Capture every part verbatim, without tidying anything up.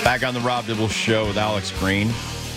Back on the Rob Dibble Show with Alex Green.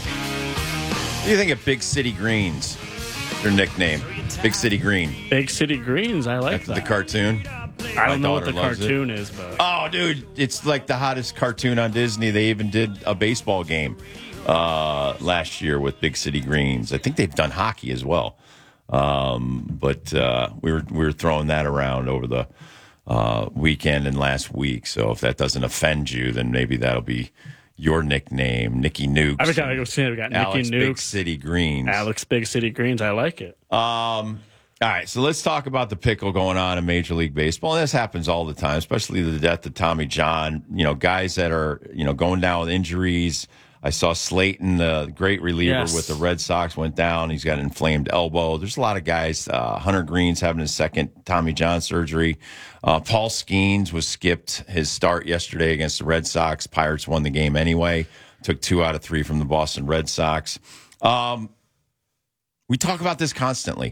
What do you think of Big City Greens? Your nickname, Big City Green. Big City Greens, I like After that. the cartoon. I don't know what the cartoon it. is, but Oh, dude, it's like the hottest cartoon on Disney. They even did a baseball game uh, last year with Big City Greens. I think they've done hockey as well. Um, but uh, we were we were throwing that around over the uh, weekend and last week. So if that doesn't offend you, then maybe that'll be your nickname, Nicky Nukes. I've got, we got Alex Nicky Nukes, Big City Greens. Alex Big City Greens. I like it. Um. All right, so let's talk about the pickle going on in Major League Baseball. And this happens all the time, especially the death of Tommy John. You know, guys that are, you know, going down with injuries. I saw Slayton, the great reliever yes. with the Red Sox, went down. He's got an inflamed elbow. There's a lot of guys. Uh, Hunter Green's having his second Tommy John surgery. Uh, Paul Skeens was skipped his start yesterday against the Red Sox. Pirates won the game anyway. Took two out of three from the Boston Red Sox. Um, we talk about this constantly.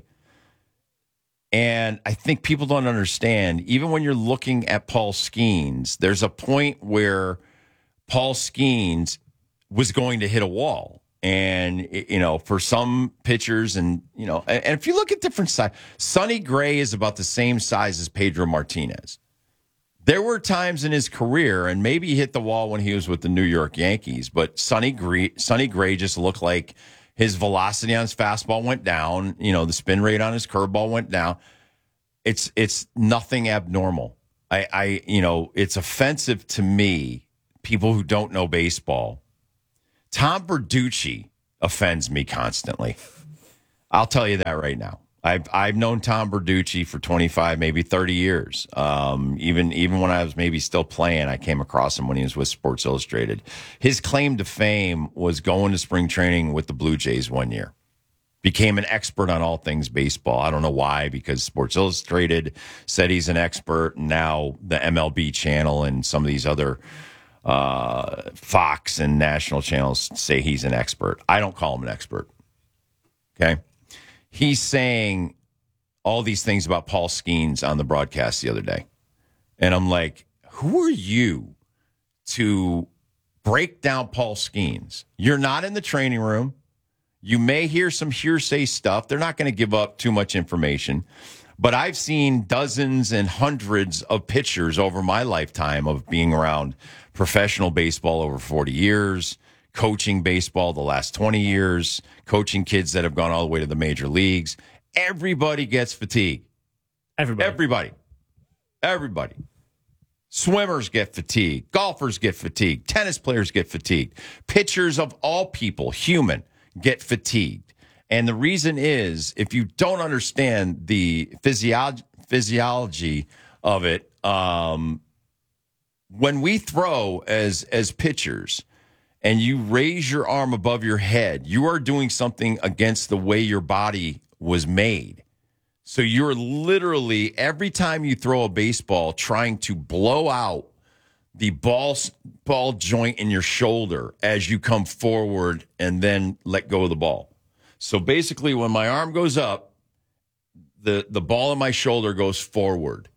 And I think people don't understand, even when you're looking at Paul Skeens, there's a point where Paul Skeens was going to hit a wall. And, you know, for some pitchers and, you know, and if you look at different size, Sonny Gray is about the same size as Pedro Martinez. There were times in his career, and maybe he hit the wall when he was with the New York Yankees, but Sonny Gray, Sonny Gray just looked like his velocity on his fastball went down. You know, the spin rate on his curveball went down. It's it's nothing abnormal. I, I you know, it's offensive to me, people who don't know baseball. Tom Verducci offends me constantly. I'll tell you that right now. I've I've known Tom Verducci for twenty-five, maybe thirty years. Um, even even when I was maybe still playing, I came across him when he was with Sports Illustrated. His claim to fame was going to spring training with the Blue Jays one year. Became an expert on all things baseball. I don't know why, because Sports Illustrated said he's an expert, and now the M L B channel and some of these other uh, Fox and national channels say he's an expert. I don't call him an expert. Okay? He's saying all these things about Paul Skeens on the broadcast the other day. And I'm like, who are you to break down Paul Skeens? You're not in the training room. You may hear some hearsay stuff. They're not going to give up too much information. But I've seen dozens and hundreds of pitchers over my lifetime of being around professional baseball over forty years, coaching baseball the last twenty years, coaching kids that have gone all the way to the major leagues. Everybody gets fatigued. Everybody. Everybody. Everybody. Swimmers get fatigued. Golfers get fatigued. Tennis players get fatigued. Pitchers of all people, human, get fatigued. And the reason is, if you don't understand the physio- physiology of it, um, when we throw as as pitchers and you raise your arm above your head, you are doing something against the way your body was made. So you're literally, every time you throw a baseball, trying to blow out the ball, ball joint in your shoulder as you come forward and then let go of the ball. So basically, when my arm goes up, the, the ball in my shoulder goes forward.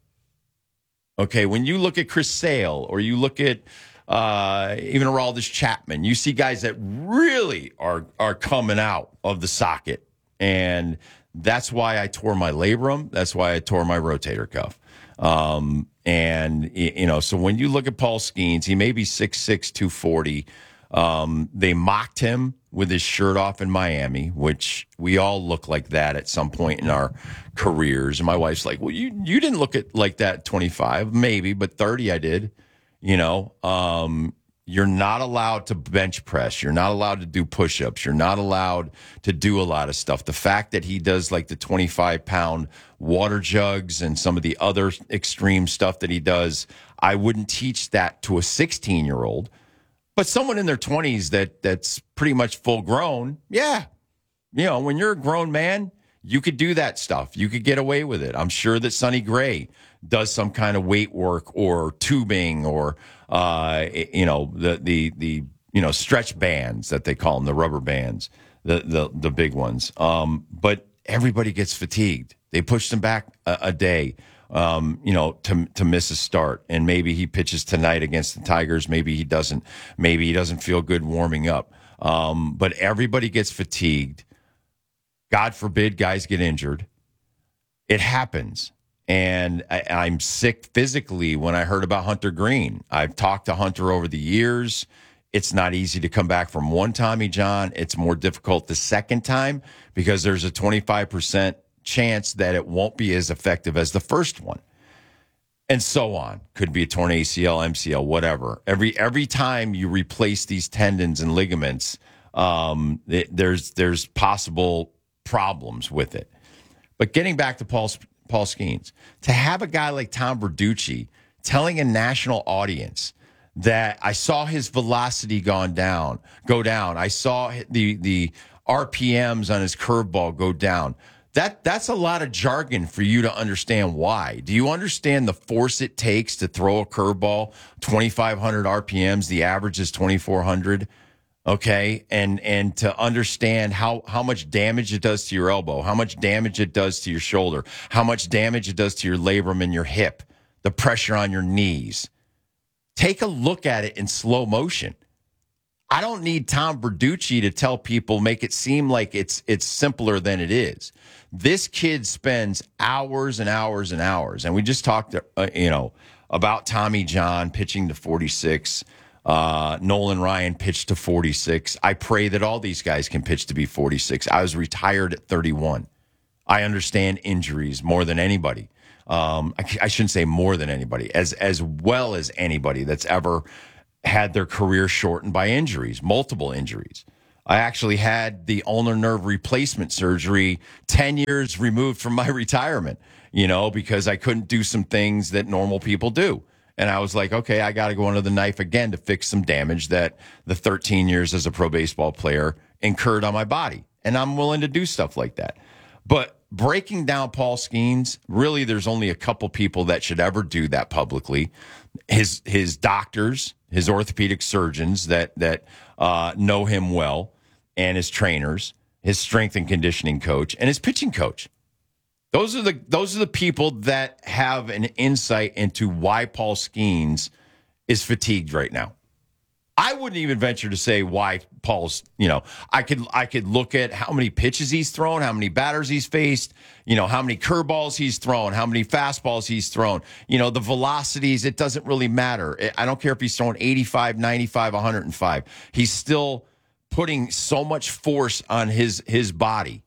Okay, when you look at Chris Sale or you look at uh, even Aroldis Chapman, you see guys that really are are coming out of the socket. And that's why I tore my labrum. That's why I tore my rotator cuff. Um, and, you know, so when you look at Paul Skeens, he may be six six, two forty. Um, they mocked him with his shirt off in Miami, which we all look like that at some point in our careers. And my wife's like, well, you, you didn't look at like that at twenty-five, maybe, but thirty I did. You know, um, you're not allowed to bench press. You're not allowed to do push-ups. You're not allowed to do a lot of stuff. The fact that he does like the twenty-five pound water jugs and some of the other extreme stuff that he does, I wouldn't teach that to a sixteen-year-old. But someone in their twenties that that's pretty much full grown, yeah. You know, when you're a grown man, you could do that stuff. You could get away with it. I'm sure that Sonny Gray does some kind of weight work or tubing or, uh, you know, the, the, the, you know, stretch bands that they call them, the rubber bands, the, the, the big ones. Um, but everybody gets fatigued. They push them back a, a day. um, you know, to to miss a start. And maybe he pitches tonight against the Tigers. Maybe he doesn't. Maybe he doesn't feel good warming up. Um, but everybody gets fatigued. God forbid guys get injured. It happens. And I, I'm sick physically when I heard about Hunter Green. I've talked to Hunter over the years. It's not easy to come back from one Tommy John. It's more difficult the second time because there's a twenty-five percent chance that it won't be as effective as the first one. And so on. Could be a torn A C L, M C L, whatever. Every every time you replace these tendons and ligaments, um, it, there's there's possible problems with it. But getting back to Paul Paul Skeens, to have a guy like Tom Verducci telling a national audience that I saw his velocity gone down, go down. I saw the the R P Ms on his curveball go down. That that's a lot of jargon for you to understand why. Do you understand the force it takes to throw a curveball twenty-five hundred R P Ms? The average is twenty-four hundred. Okay, and and to understand how, how much damage it does to your elbow, how much damage it does to your shoulder, how much damage it does to your labrum and your hip, the pressure on your knees. Take a look at it in slow motion. I don't need Tom Verducci to tell people, make it seem like it's it's simpler than it is. This kid spends hours and hours and hours, and we just talked, uh, you know, about Tommy John pitching to forty-six. Uh, Nolan Ryan pitched to forty-six. I pray that all these guys can pitch to be forty-six. I was retired at thirty-one. I understand injuries more than anybody. Um, I, I shouldn't say more than anybody, as as well as anybody that's ever had their career shortened by injuries, multiple injuries. I actually had the ulnar nerve replacement surgery ten years removed from my retirement, you know, because I couldn't do some things that normal people do. And I was like, okay, I got to go under the knife again to fix some damage that the thirteen years as a pro baseball player incurred on my body. And I'm willing to do stuff like that. But breaking down Paul Skeens, really, there's only a couple people that should ever do that publicly. His his doctors, his orthopedic surgeons that that uh, know him well, and his trainers, his strength and conditioning coach, and his pitching coach. Those are the those are the people that have an insight into why Paul Skeens is fatigued right now. I wouldn't even venture to say why Paul's, you know, I could I could look at how many pitches he's thrown, how many batters he's faced, you know, how many curveballs he's thrown, how many fastballs he's thrown, you know, the velocities, it doesn't really matter. I don't care if he's throwing eighty-five, ninety-five, one hundred five. He's still putting so much force on his his body.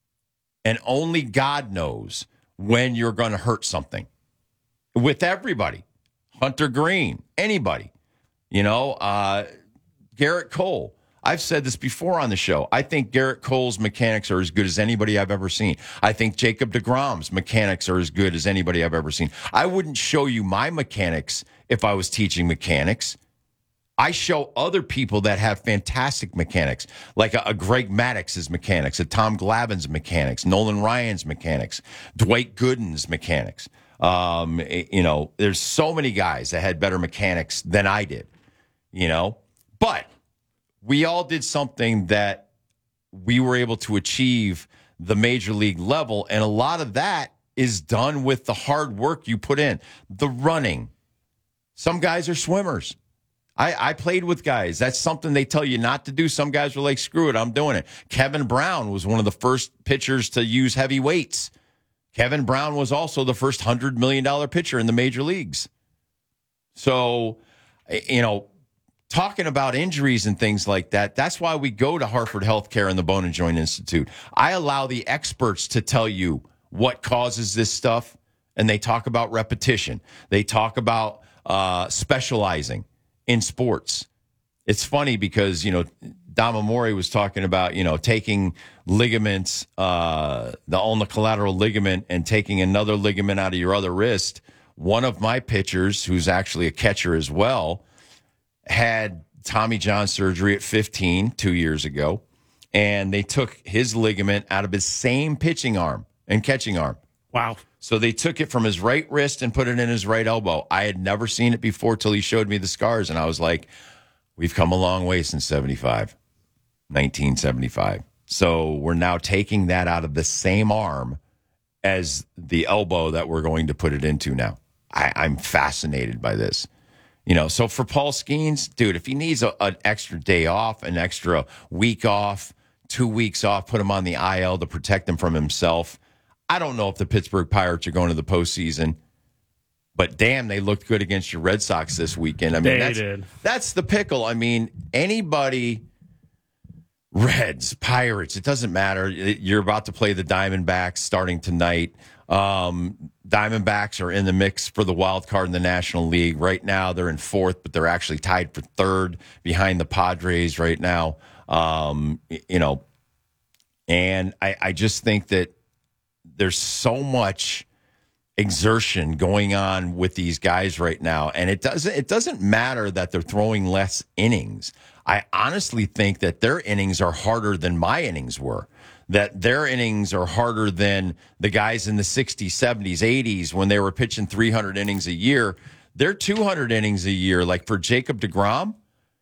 And only God knows when you're going to hurt something. With everybody. Hunter Green, anybody. You know, uh, Garrett Cole. I've said this before on the show. I think Garrett Cole's mechanics are as good as anybody I've ever seen. I think Jacob deGrom's mechanics are as good as anybody I've ever seen. I wouldn't show you my mechanics if I was teaching mechanics. I show other people that have fantastic mechanics, like a, a Greg Maddox's mechanics, a Tom Glavine's mechanics, Nolan Ryan's mechanics, Dwight Gooden's mechanics. Um, you know, there's so many guys that had better mechanics than I did, you know. But we all did something that we were able to achieve the major league level, and a lot of that is done with the hard work you put in, the running. Some guys are swimmers. I, I played with guys. That's something they tell you not to do. Some guys were like, screw it, I'm doing it. Kevin Brown was one of the first pitchers to use heavy weights. Kevin Brown was also the first one hundred million dollars pitcher in the major leagues. So, you know, talking about injuries and things like that, that's why we go to Hartford Healthcare and the Bone and Joint Institute. I allow the experts to tell you what causes this stuff, and they talk about repetition. They talk about uh, specializing in sports. It's funny because, you know, Dom Amore was talking about, you know, taking ligaments, uh, the ulnar collateral ligament, and taking another ligament out of your other wrist. One of my pitchers, who's actually a catcher as well, had Tommy John surgery at fifteen, two years ago, and they took his ligament out of his same pitching arm and catching arm. Wow. So they took it from his right wrist and put it in his right elbow. I had never seen it before till he showed me the scars, and I was like, we've come a long way since seventy-five, nineteen seventy-five. So we're now taking that out of the same arm as the elbow that we're going to put it into now. I, I'm fascinated by this. You know, so for Paul Skeens, dude, if he needs a, an extra day off, an extra week off, two weeks off, put him on the I L to protect him from himself. I don't know if the Pittsburgh Pirates are going to the postseason, but damn, they looked good against your Red Sox this weekend. I mean, they that's, did. That's the pickle. I mean, anybody, Reds, Pirates, it doesn't matter. You're about to play the Diamondbacks starting tonight. Um, Diamondbacks are in the mix for the wild card in the National League. Right now, they're in fourth, but they're actually tied for third behind the Padres right now. Um, you know, and I, I just think that there's so much exertion going on with these guys right now, and it doesn't it doesn't matter that they're throwing less innings. I honestly think that their innings are harder than my innings were. That their innings are harder than the guys in the sixties, seventies, eighties when they were pitching three hundred innings a year. They're two hundred innings a year, like for Jacob deGrom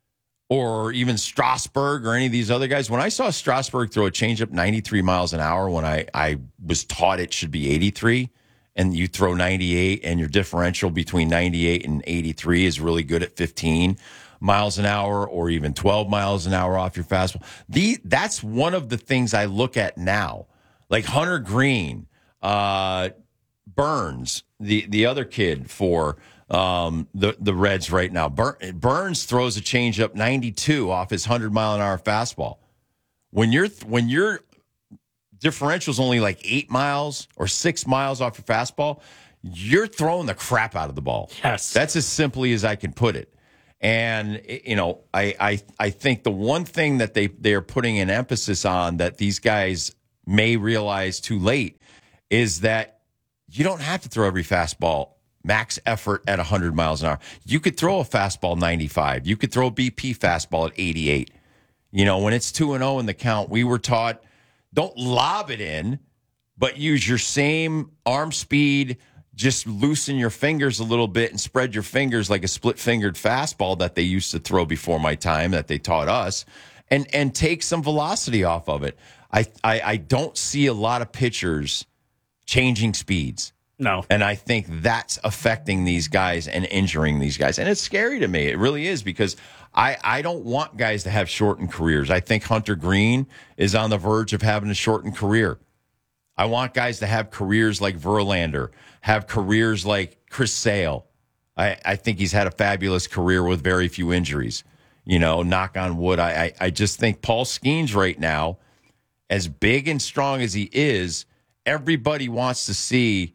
or even Strasburg or any of these other guys. When I saw Strasburg throw a changeup ninety-three miles an hour when I, I was taught it should be eighty-three, and you throw ninety-eight and your differential between ninety-eight and eighty-three is really good at fifteen miles an hour or even twelve miles an hour off your fastball. The, that's one of the things I look at now. Like Hunter Green, uh, Burns, the, the other kid for um, the, the Reds right now. Bur- Burns throws a changeup ninety-two off his one hundred mile an hour fastball. When you're when your differential's only like eight miles or six miles off your fastball, you're throwing the crap out of the ball. Yes. That's as simply as I can put it. And, you know, I, I I think the one thing that they, they're putting an emphasis on that these guys may realize too late is that you don't have to throw every fastball max effort at one hundred miles an hour. You could throw a fastball ninety-five. You could throw a B P fastball at eighty-eight. You know, when it's two and oh in the count, we were taught don't lob it in, but use your same arm speed. Just loosen your fingers a little bit and spread your fingers like a split-fingered fastball that they used to throw before my time that they taught us, and and take some velocity off of it. I I, I don't see a lot of pitchers changing speeds. No. And I think that's affecting these guys and injuring these guys. And it's scary to me. It really is, because I, I don't want guys to have shortened careers. I think Hunter Green is on the verge of having a shortened career. I want guys to have careers like Verlander, have careers like Chris Sale. I, I think he's had a fabulous career with very few injuries. You know, knock on wood. I, I, I just think Paul Skeens right now, as big and strong as he is, everybody wants to see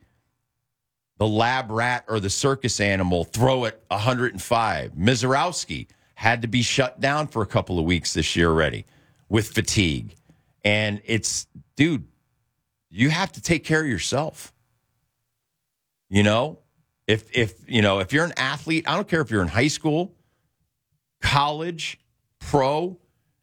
the lab rat or the circus animal throw it one hundred five. Mizorowski had to be shut down for a couple of weeks this year already with fatigue. And it's, dude, you have to take care of yourself. You know, if, if, you know, if you're an athlete, I don't care if you're in high school, college, pro,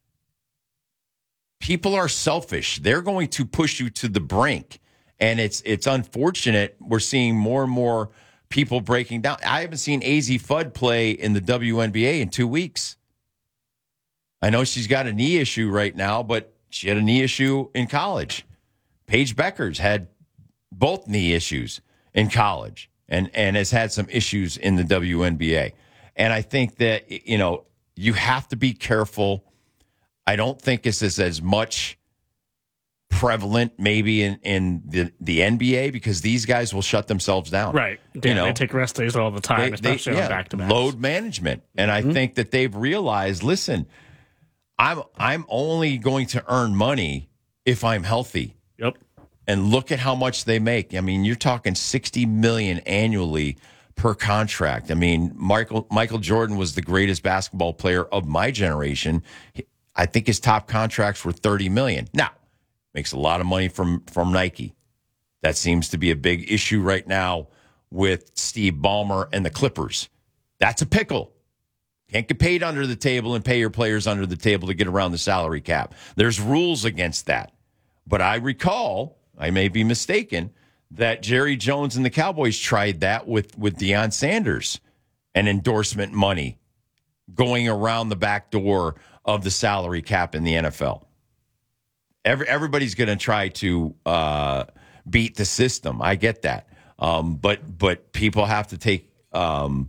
people are selfish. They're going to push you to the brink. And it's it's unfortunate. We're seeing more and more people breaking down. I haven't seen A Z Fudd play in the W N B A in two weeks. I know she's got a knee issue right now, but she had a knee issue in college. Paige Beckers had both knee issues in college and, and has had some issues in the W N B A. And I think that, you know, you have to be careful. I don't think this is as much prevalent maybe in, in the, the N B A, because these guys will shut themselves down. Right. Yeah, you know, they take rest days all the time, they, especially they, yeah, on back-to-backs. Load management. And mm-hmm. I think that they've realized, listen, I'm I'm only going to earn money if I'm healthy. Yep. And look at how much they make. I mean, you're talking sixty million dollars annually per contract. I mean, Michael Michael Jordan was the greatest basketball player of my generation. I think his top contracts were thirty million dollars. Now, makes a lot of money from, from Nike. That seems to be a big issue right now with Steve Ballmer and the Clippers. That's a pickle. Can't get paid under the table and pay your players under the table to get around the salary cap. There's rules against that. But I recall, I may be mistaken, that Jerry Jones and the Cowboys tried that with, with Deion Sanders and endorsement money going around the back door of the salary cap in the N F L. Every, everybody's going to try to uh, beat the system. I get that. Um, but but people have to take um,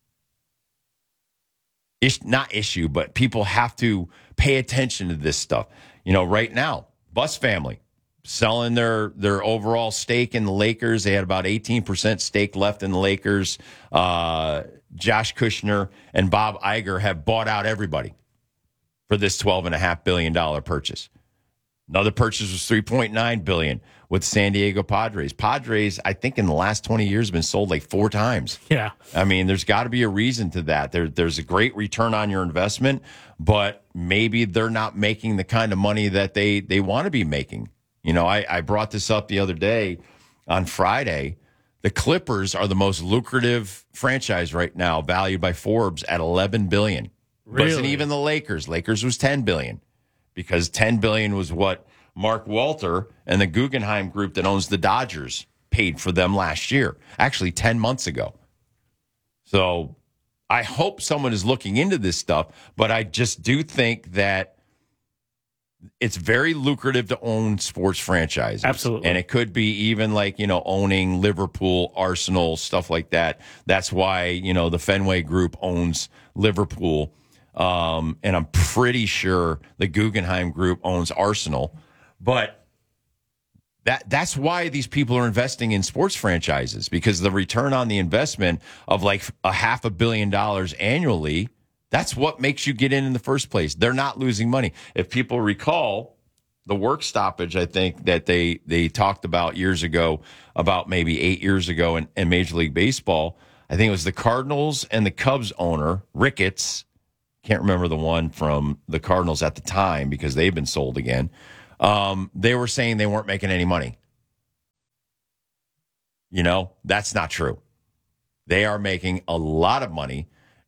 ish, not issue, but people have to pay attention to this stuff. You know, right now, Bus family selling their their overall stake in the Lakers. They had about eighteen percent stake left in the Lakers. Uh, Josh Kushner and Bob Iger have bought out everybody for this twelve point five billion dollars purchase. Another purchase was three point nine billion dollars with San Diego Padres. Padres, I think in the last twenty years, have been sold like four times. Yeah. I mean, there's got to be a reason to that. There, there's a great return on your investment, but maybe they're not making the kind of money that they, they want to be making. You know, I, I brought this up the other day on Friday. The Clippers are the most lucrative franchise right now, valued by Forbes at eleven billion dollars. Really? Wasn't even the Lakers. Lakers was ten billion dollars because ten billion dollars was what Mark Walter and the Guggenheim Group that owns the Dodgers paid for them last year, actually ten months ago. So I hope someone is looking into this stuff, but I just do think that it's very lucrative to own sports franchises. Absolutely. And it could be even like, you know, owning Liverpool, Arsenal, stuff like that. That's why, you know, the Fenway Group owns Liverpool. Um, and I'm pretty sure the Guggenheim Group owns Arsenal. But that that's why these people are investing in sports franchises, because the return on the investment of like a half a billion dollars annually, that's what makes you get in in the first place. They're not losing money. If people recall the work stoppage, I think that they they talked about years ago, about maybe eight years ago in, in Major League Baseball, I think it was the Cardinals and the Cubs owner, Ricketts. Can't remember the one from the Cardinals at the time because they've been sold again. Um, they were saying they weren't making any money. You know, that's not true. They are making a lot of money,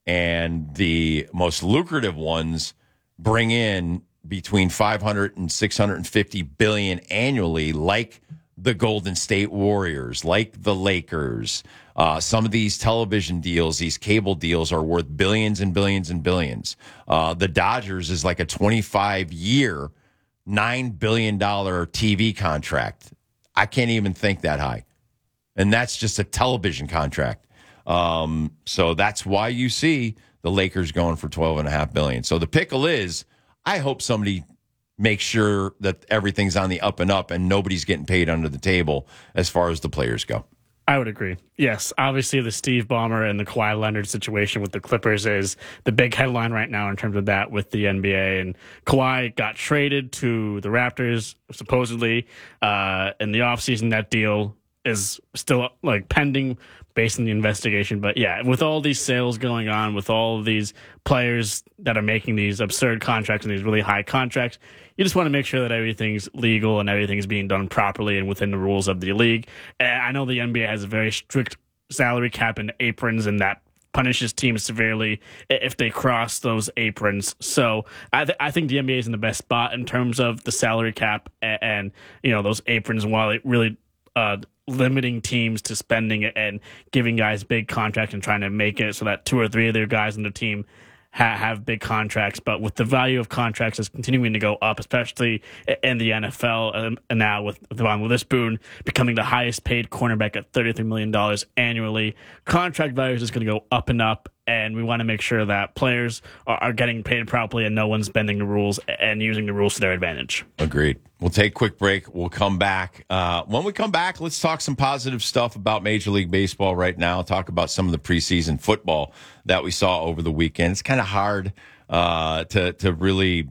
and the most lucrative ones bring in between five hundred and six hundred fifty billion annually, like the Golden State Warriors, like the Lakers. Uh, some of these television deals, these cable deals, are worth billions and billions and billions. Uh, the Dodgers is like a twenty-five year, nine billion dollars T V contract. I can't even think that high. And that's just a television contract. Um, so that's why you see the Lakers going for twelve point five billion dollars. So the pickle is, I hope somebody makes sure that everything's on the up and up and nobody's getting paid under the table as far as the players go. I would agree. Yes, obviously the Steve Ballmer and the Kawhi Leonard situation with the Clippers is the big headline right now in terms of that with the N B A. And Kawhi got traded to the Raptors, supposedly, uh, in the offseason. That deal is still like pending based on the investigation. But yeah, with all these sales going on, with all of these players that are making these absurd contracts and these really high contracts, you just want to make sure that everything's legal and everything's being done properly and within the rules of the league. And I know the N B A has a very strict salary cap and aprons, and that punishes teams severely if they cross those aprons. So I, th- I think the N B A is in the best spot in terms of the salary cap and, and you know, those aprons, while it really uh, limiting teams to spending it and giving guys big contracts and trying to make it so that two or three of their guys on the team ha- have big contracts. But with the value of contracts is continuing to go up, especially in the N F L, and, and now with Devon Witherspoon becoming the highest paid cornerback at thirty-three million dollars annually, contract values is going to go up and up. And we want to make sure that players are, are getting paid properly and no one's bending the rules and using the rules to their advantage. Agreed. We'll take a quick break. We'll come back. Uh, when we come back, let's talk some positive stuff about Major League Baseball right now. Talk about some of the preseason football that we saw over the weekend. It's kind of hard uh, to to really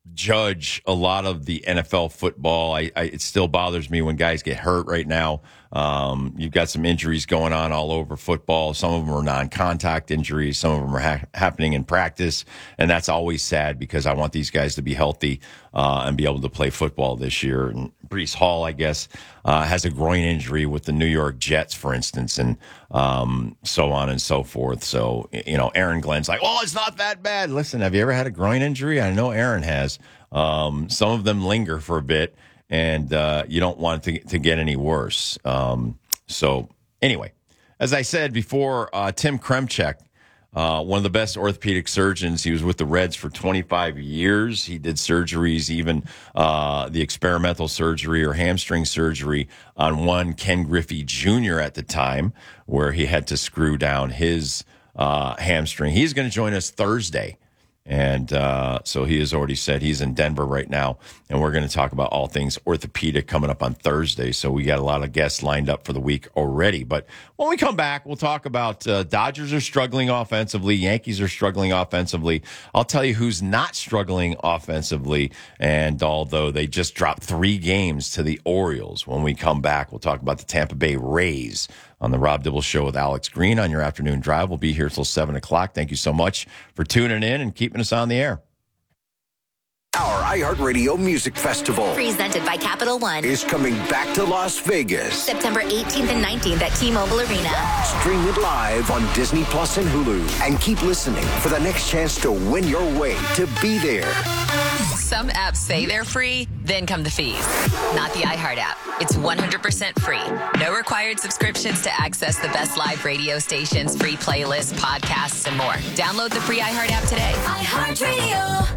judge a lot of the N F L football. I, I, it still bothers me when guys get hurt right now. Um, you've got some injuries going on all over football. Some of them are non-contact injuries. Some of them are ha- happening in practice. And that's always sad because I want these guys to be healthy uh, and be able to play football this year. And Breece Hall, I guess, uh, has a groin injury with the New York Jets, for instance, and um, so on and so forth. So, you know, Aaron Glenn's like, oh, it's not that bad. Listen, have you ever had a groin injury? I know Aaron has. Um, some of them linger for a bit. And uh, you don't want it to, to get any worse. Um, so anyway, as I said before, uh, Tim Kremchek Uh, one of the best orthopedic surgeons. He was with the Reds for twenty-five years. He did surgeries, even uh, the experimental surgery or hamstring surgery on one Ken Griffey Junior at the time, where he had to screw down his uh, hamstring. He's going to join us Thursday. And uh, so he has already said he's in Denver right now, and we're going to talk about all things orthopedic coming up on Thursday. So we got a lot of guests lined up for the week already. But when we come back, we'll talk about uh, Dodgers are struggling offensively, Yankees are struggling offensively. I'll tell you who's not struggling offensively, and although they just dropped three games to the Orioles. When we come back, we'll talk about the Tampa Bay Rays on the Rob Dibble Show with Alex Green on your afternoon drive. We'll be here till seven o'clock. Thank you so much for tuning in and keeping us on the air. Our iHeartRadio Music Festival, presented by Capital One, is coming back to Las Vegas. September eighteenth and nineteenth at T-Mobile Arena. Stream it live on Disney Plus and Hulu. And keep listening for the next chance to win your way to be there. Some apps say they're free, then come the fees. Not the iHeart app. It's one hundred percent free. No required subscriptions to access the best live radio stations, free playlists, podcasts, and more. Download the free iHeart app today. iHeartRadio.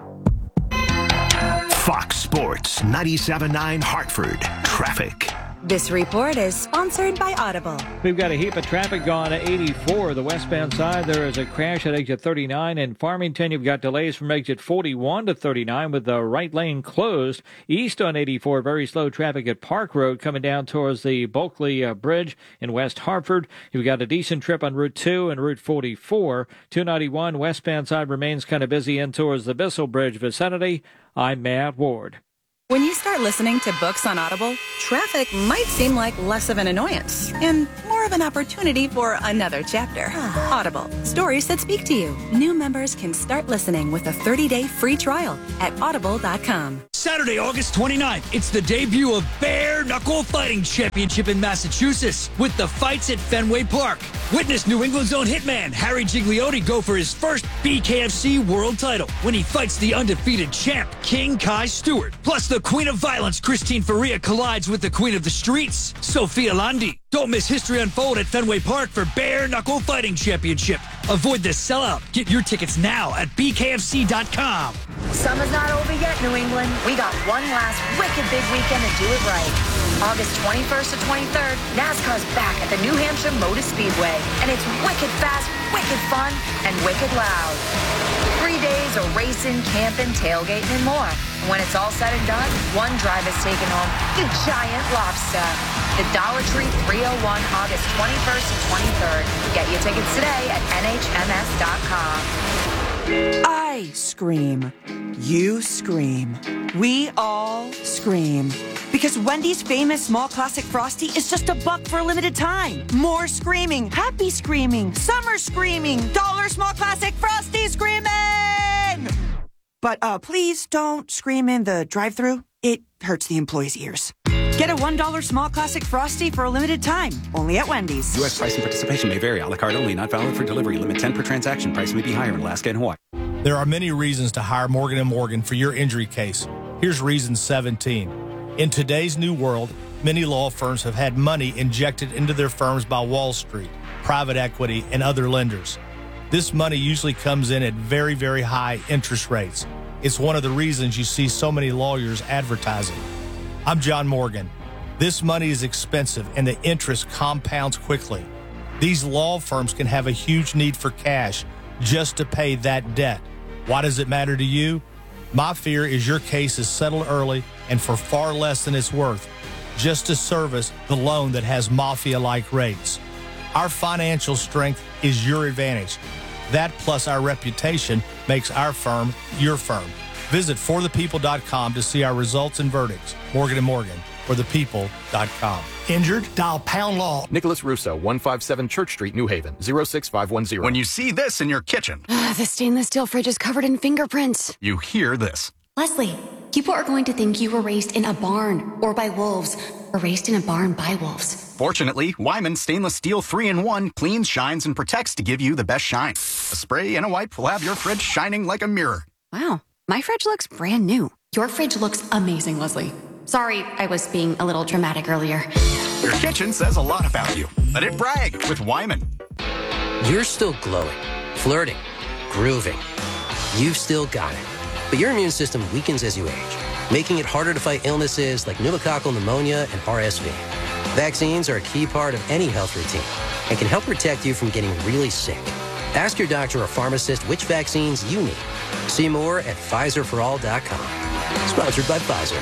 Fox Sports ninety-seven point nine Hartford. Traffic. This report is sponsored by Audible. We've got a heap of traffic going at eighty-four. The westbound side, there is a crash at exit thirty-nine. In Farmington, you've got delays from exit forty-one to thirty-nine with the right lane closed. East on eighty-four, very slow traffic at Park Road coming down towards the Bulkley uh, Bridge in West Hartford. You've got a decent trip on Route two and Route forty-four. two ninety-one westbound side remains kind of busy in towards the Bissell Bridge vicinity. I'm Matt Ward. When you start listening to books on Audible, traffic might seem like less of an annoyance and more of an opportunity for another chapter. Audible, stories that speak to you. New members can start listening with a thirty-day free trial at audible dot com. Saturday, August twenty-ninth, it's the debut of Bare Knuckle Fighting Championship in Massachusetts with the fights at Fenway Park. Witness New England's own hitman, Harry Gigliotti, go for his first B K F C world title when he fights the undefeated champ, King Kai Stewart. Plus, the Queen of Violence, Christine Faria, collides with the Queen of the Streets, Sophia Landi. Don't miss history unfold at Fenway Park for Bare Knuckle Fighting Championship. Avoid the sellout. Get your tickets now at B K F C dot com. Summer's not over yet, New England. We got one last wicked big weekend to do it right. August twenty-first to twenty-third, NASCAR's back at the New Hampshire Motor Speedway. And it's wicked fast, wicked fun, and wicked loud. Three days of racing, camping, tailgating, and more. And when it's all said and done, one driver's taking home the giant lobster. The Dollar Tree three oh one, August twenty-first and twenty-third. Get your tickets today at N H M S dot com. I scream. You scream. We all scream. Because Wendy's famous small classic Frosty is just a buck for a limited time. More screaming, happy screaming, summer screaming, dollar small classic Frosty screaming! But uh, please don't scream in the drive-thru. It hurts the employees' ears. Get a one dollar small classic Frosty for a limited time. Only at Wendy's. U S price and participation may vary. A la carte only. Not valid for delivery. Limit ten per transaction. Price may be higher in Alaska and Hawaii. There are many reasons to hire Morgan and Morgan for your injury case. Here's reason seventeen. In today's new world, many law firms have had money injected into their firms by Wall Street, private equity, and other lenders. This money usually comes in at very, very high interest rates. It's one of the reasons you see so many lawyers advertising. I'm John Morgan. This money is expensive and the interest compounds quickly. These law firms can have a huge need for cash just to pay that debt. Why does it matter to you? My fear is your case is settled early and for far less than it's worth, just to service the loan that has mafia-like rates. Our financial strength is your advantage. That plus our reputation makes our firm your firm. Visit for the people dot com to see our results and verdicts. Morgan and Morgan, for the people dot com. Injured? Dial pound law. Nicholas Russo, one fifty-seven Church Street, New Haven, zero six five one zero. When you see this in your kitchen. The stainless steel fridge is covered in fingerprints. You hear this. Leslie, people are going to think you were raised in a barn or by wolves or raised in a barn by wolves. Fortunately, Wyman Stainless Steel three in one cleans, shines, and protects to give you the best shine. A spray and a wipe will have your fridge shining like a mirror. Wow, my fridge looks brand new. Your fridge looks amazing, Leslie. Sorry, I was being a little dramatic earlier. Your kitchen says a lot about you. Let it brag with Wyman. You're still glowing, flirting, grooving. You've still got it. But your immune system weakens as you age, making it harder to fight illnesses like pneumococcal pneumonia and R S V. Vaccines are a key part of any health routine and can help protect you from getting really sick. Ask your doctor or pharmacist which vaccines you need. See more at Pfizer for all dot com. Sponsored by Pfizer.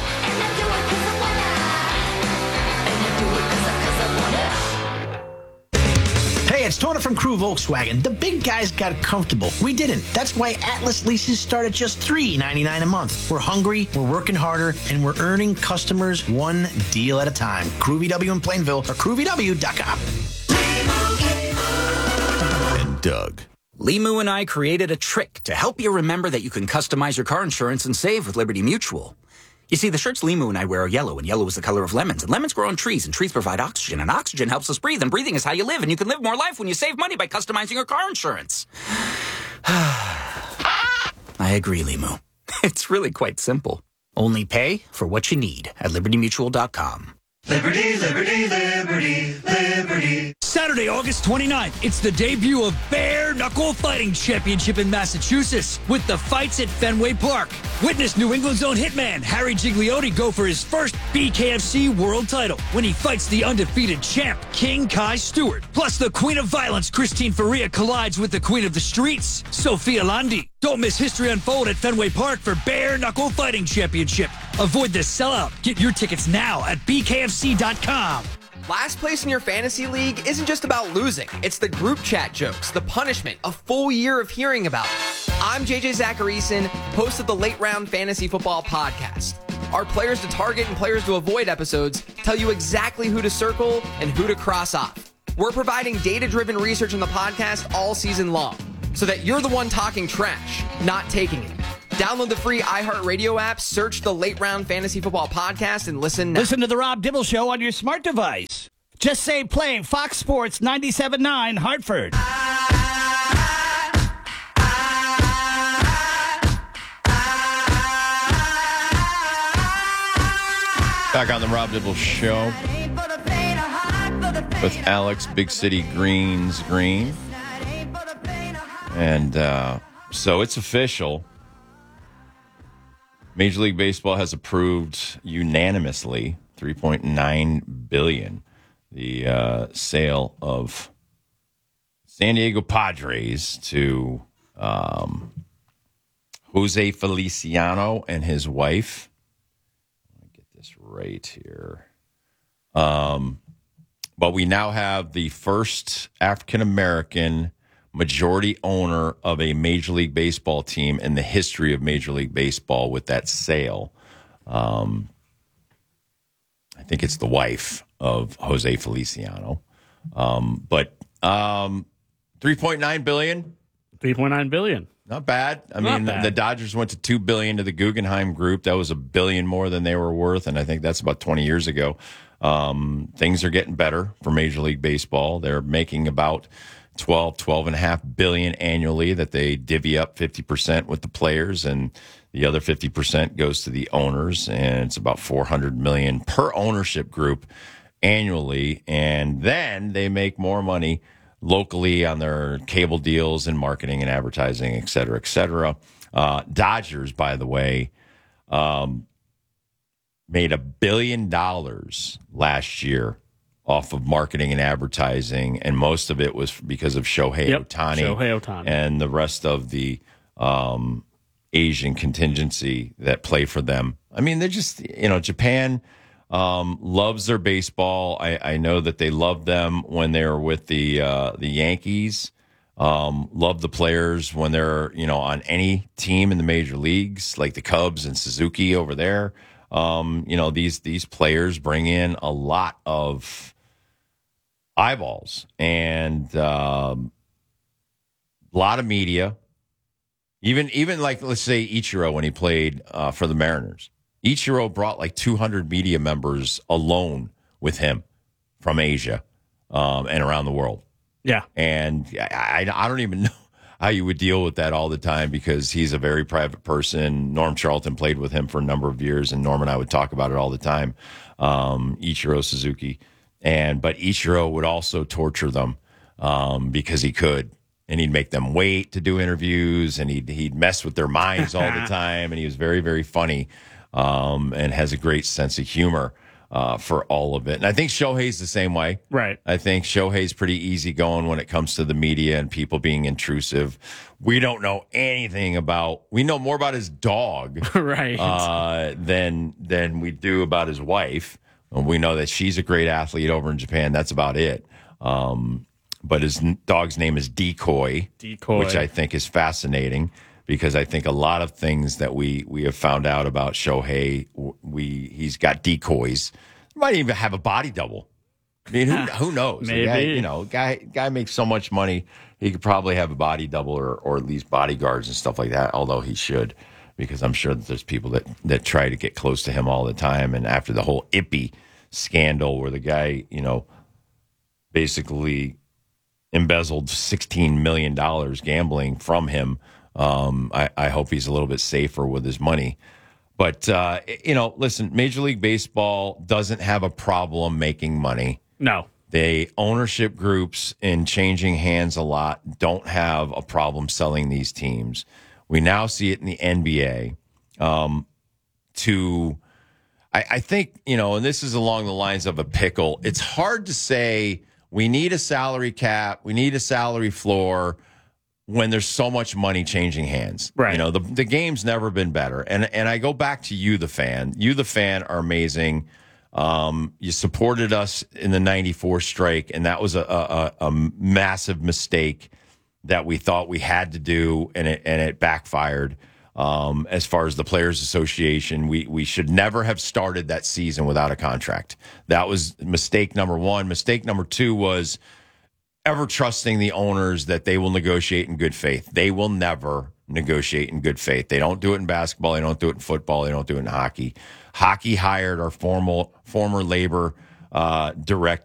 Hey, it's Tony from Crew Volkswagen. The big guys got comfortable. We didn't. That's why Atlas leases start at just three ninety-nine a month. We're hungry, we're working harder, and we're earning customers one deal at a time. Crew V W in Plainville or crew v w dot com. And Doug. Limu and I created a trick to help you remember that you can customize your car insurance and save with Liberty Mutual. You see, the shirts Limu and I wear are yellow, and yellow is the color of lemons. And lemons grow on trees, and trees provide oxygen, and oxygen helps us breathe, and breathing is how you live, and you can live more life when you save money by customizing your car insurance. I agree, Limu. It's really quite simple. Only pay for what you need at liberty mutual dot com. Liberty, liberty, liberty, liberty. Saturday, August twenty-ninth, it's the debut of Bare Knuckle Fighting Championship in Massachusetts with the fights at Fenway Park. Witness New England's own hitman, Harry Gigliotti, go for his first B K F C world title when he fights the undefeated champ, King Kai Stewart. Plus, the Queen of Violence, Christine Faria, collides with the Queen of the Streets, Sophia Landi. Don't miss history unfold at Fenway Park for Bare Knuckle Fighting Championship. Avoid the sellout. Get your tickets now at b k f c dot com. Last place in your fantasy league isn't just about losing. It's the group chat jokes, the punishment, a full year of hearing about it. I'm J J Zacharyson, host of the Late Round Fantasy Football Podcast. Our players to target and players to avoid episodes tell you exactly who to circle and who to cross off. We're providing data-driven research on the podcast all season long, so that you're the one talking trash, not taking it. Download the free iHeartRadio app, search the Late Round Fantasy Football Podcast, and listen now. Listen to the Rob Dibble Show on your smart device. Just say play Fox Sports ninety-seven point nine Hartford. Back on the Rob Dibble Show with Alex, Big City Greens Green. And uh, so it's official. Major League Baseball has approved unanimously three point nine billion dollars the uh, sale of San Diego Padres to um, Jose Feliciano and his wife. Let me get this right here. Um, but we now have the first African-American majority owner of a Major League Baseball team in the history of Major League Baseball with that sale. Um, I think it's the wife of Jose Feliciano. Um, but um, three point nine billion dollars? three point nine billion dollars. Not bad. I Not mean, bad. the Dodgers went to two billion dollars to the Guggenheim Group. That was a billion more than they were worth, and I think that's about twenty years ago. Um, things are getting better for Major League Baseball. They're making about twelve, twelve and a half billion annually that they divvy up fifty percent with the players, and the other fifty percent goes to the owners, and it's about four hundred million per ownership group annually. And then they make more money locally on their cable deals and marketing and advertising, et cetera, et cetera. Uh, Dodgers, by the way, um, made a billion dollars last year off of marketing and advertising, and most of it was because of Shohei Yep, Ohtani, Shohei Ohtani. and the rest of the um, Asian contingency that play for them. I mean, they're just, you know, Japan um, loves their baseball. I, I know that they loved them when they were with the uh, the Yankees. Um, love the players when they're, you know, on any team in the major leagues, like the Cubs and Suzuki over there. Um, you know, these these players bring in a lot of eyeballs and um, a lot of media. Even even like, let's say Ichiro when he played uh, for the Mariners. Ichiro brought like two hundred media members alone with him from Asia um, and around the world. Yeah. And I, I don't even know how you would deal with that all the time because he's a very private person. Norm Charlton played with him for a number of years, and Norm and I would talk about it all the time, um, Ichiro Suzuki. And but Ichiro would also torture them um, because he could. and he'd make them wait to do interviews, and he'd he'd mess with their minds all the time, and he was very, very funny, um, and has a great sense of humor uh, for all of it. And I think Shohei's the same way. Right. I think Shohei's pretty easygoing when it comes to the media and people being intrusive. We don't know anything about. We know more about his dog, right, uh, than than we do about his wife. And we know that she's a great athlete over in Japan. That's about it. Um, but his n- dog's name is Decoy, Decoy, which I think is fascinating because I think a lot of things that we, we have found out about Shohei, we he's got decoys. He might even have a body double. I mean, who, who knows? Maybe. The guy, you know, guy guy makes so much money, he could probably have a body double or, or at least bodyguards and stuff like that, although he should, because I'm sure that there's people that, that try to get close to him all the time. And after the whole Ippy scandal where the guy, you know, basically embezzled sixteen million dollars gambling from him, um, I, I hope he's a little bit safer with his money. But, uh, you know, listen, Major League Baseball doesn't have a problem making money. No. They ownership groups in changing hands a lot don't have a problem selling these teams. We now see it in the N B A. Um, to, I, I think, you know, and this is along the lines of a pickle. It's hard to say we need a salary cap, we need a salary floor when there's so much money changing hands. Right. You know, the the game's never been better. And and I go back to you, the fan. You, the fan, are amazing. Um, you supported us in the ninety-four strike, and that was a, a, a massive mistake that we thought we had to do, and it and it backfired. Um, as far as the Players Association, we we should never have started that season without a contract. That was mistake number one. Mistake number two was ever trusting the owners that they will negotiate in good faith. They will never negotiate in good faith. They don't do it in basketball. They don't do it in football. They don't do it in hockey. Hockey hired our formal former labor uh, direct